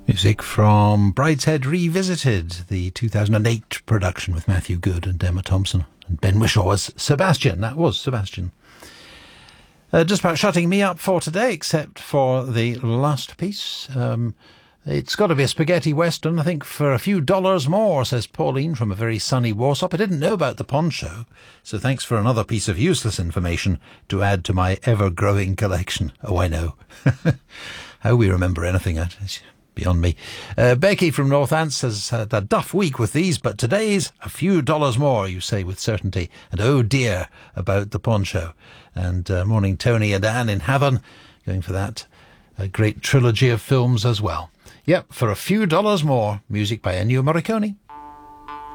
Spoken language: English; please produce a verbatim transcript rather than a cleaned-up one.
Music from Brideshead Revisited, the two thousand eight production with Matthew Good and Emma Thompson. And Ben Whishaw was Sebastian. That was Sebastian. Uh, just about shutting me up for today, except for the last piece. Um, it's got to be a spaghetti western, I think, for a few dollars more, says Pauline from a very sunny Warsop. I didn't know about the poncho, so thanks for another piece of useless information to add to my ever-growing collection. Oh, I know. How we remember anything, it's beyond me. Uh, Becky from Northants has had a duff week with these, but today's a few dollars more, you say with certainty. And oh dear, about the poncho. And uh, morning Tony and Anne in Havant, going for that. A great trilogy of films as well. Yep, for a few dollars more, music by Ennio Morricone.